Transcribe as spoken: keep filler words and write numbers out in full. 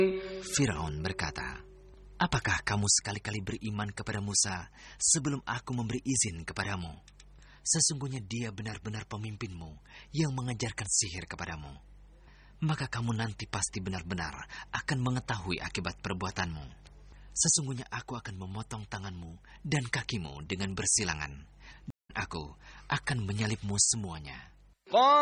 Firaun berkata, "Apakah kamu sekali-kali beriman kepada Musa sebelum aku memberi izin kepadamu? Sesungguhnya dia benar-benar pemimpinmu yang mengajarkan sihir kepadamu. Maka kamu nanti pasti benar-benar akan mengetahui akibat perbuatanmu. Sesungguhnya aku akan memotong tanganmu dan kakimu dengan bersilangan. Dan aku akan menyalibmu semuanya."